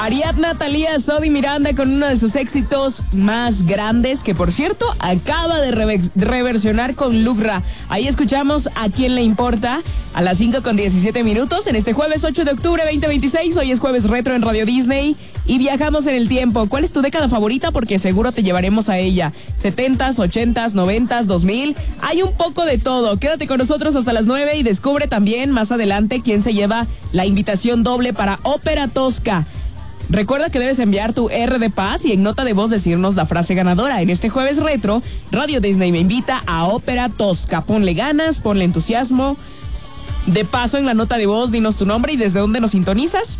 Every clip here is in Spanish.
Ariadna Thalía Sodi Miranda con uno de sus éxitos más grandes, que por cierto acaba de reversionar con Lugra. Ahí escuchamos A Quién Le Importa a las 5:17 en este jueves 8 de octubre 2026. Hoy es jueves retro en Radio Disney y viajamos en el tiempo. ¿Cuál es tu década favorita? Porque seguro te llevaremos a ella. 70s, 80s, 90s, 2000. Hay un poco de todo. Quédate con nosotros hasta las 9 y descubre también más adelante quién se lleva la invitación doble para Ópera Tosca. Recuerda que debes enviar tu R de paz y en nota de voz decirnos la frase ganadora. En este jueves retro, Radio Disney me invita a Ópera Tosca. Ponle ganas, ponle entusiasmo. De paso, en la nota de voz, dinos tu nombre y desde dónde nos sintonizas.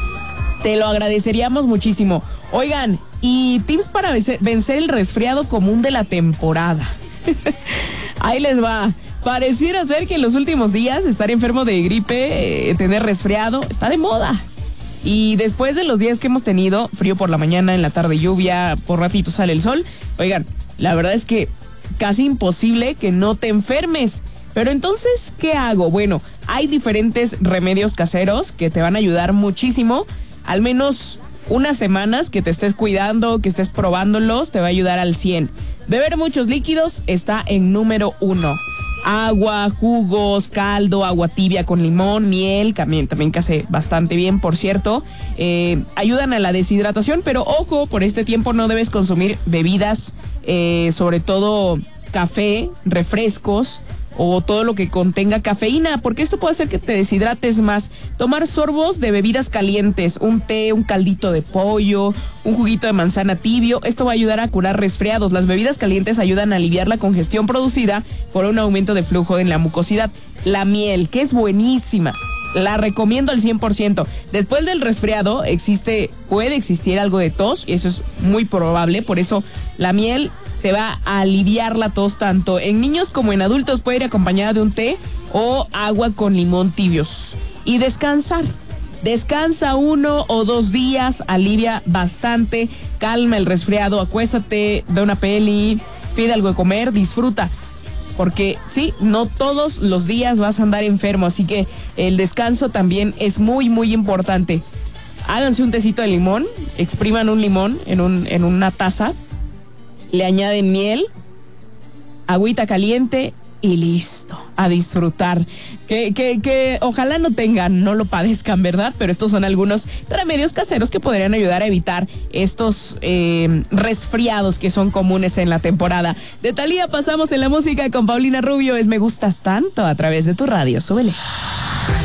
Te lo agradeceríamos muchísimo. Oigan, y tips para vencer el resfriado común de la temporada. Ahí les va. Pareciera ser que en los últimos días estar enfermo de gripe, tener resfriado, está de moda. Y después de los días que hemos tenido, frío por la mañana, en la tarde lluvia, por ratito sale el sol, oigan, la verdad es que casi imposible que no te enfermes. Pero entonces, ¿qué hago? Bueno, hay diferentes remedios caseros que te van a ayudar muchísimo, al menos unas semanas que te estés cuidando, que estés probándolos, te va a ayudar al 100. Beber muchos líquidos está en número 1. Agua, jugos, caldo, agua tibia con limón, miel, también que hace bastante bien, por cierto. Ayudan a la deshidratación, pero ojo, por este tiempo no debes consumir bebidas, sobre todo café, refrescos o todo lo que contenga cafeína, porque esto puede hacer que te deshidrates más. Tomar sorbos de bebidas calientes, un té, un caldito de pollo, un juguito de manzana tibio, esto va a ayudar a curar resfriados. Las bebidas calientes ayudan a aliviar la congestión producida por un aumento de flujo en la mucosidad. La miel, que es buenísima, la recomiendo al 100%. Después del resfriado puede existir algo de tos, y eso es muy probable, por eso la miel te va a aliviar la tos tanto en niños como en adultos. Puede ir acompañada de un té o agua con limón tibios. Y descansar. Descansa 1 o 2 días, alivia bastante, calma el resfriado, acuéstate, ve una peli, pide algo de comer, disfruta. Porque sí, no todos los días vas a andar enfermo, así que el descanso también es muy, muy importante. Háganse un tecito de limón, expriman un limón en una taza, le añaden miel, agüita caliente y listo, a disfrutar. Que ojalá no lo padezcan, ¿verdad? Pero estos son algunos remedios caseros que podrían ayudar a evitar estos resfriados que son comunes en la temporada. De Thalía pasamos en la música con Paulina Rubio, es Me Gustas Tanto a través de tu radio. Súbele.